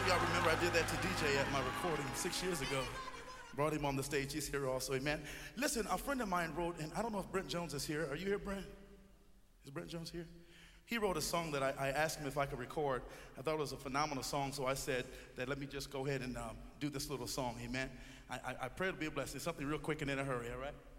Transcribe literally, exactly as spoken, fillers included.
y'all remember I did that to D J at my recording six years ago. Brought him on the stage. He's here also, amen. Listen, a friend of mine wrote, and I don't know if Brent Jones is here. Are you here, Brent? Is Brent Jones here? He wrote a song that I, I asked him if I could record. I thought it was a phenomenal song, so I said that let me just go ahead and um, do this little song, amen. I, I, I pray it'll be a blessing. Something real quick and in a hurry, all right?